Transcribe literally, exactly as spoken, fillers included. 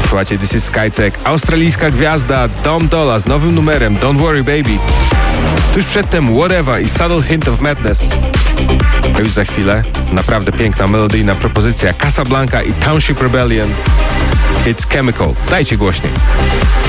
Słuchajcie, This is Skytech. Australijska gwiazda Dom Dolla z nowym numerem Don't Worry Baby. Tuż przedtem Whatever i Subtle Hint of Madness. A już za chwilę naprawdę piękna melodyjna propozycja Casablanca i Township Rebellion. It's Chemical. Dajcie głośniej.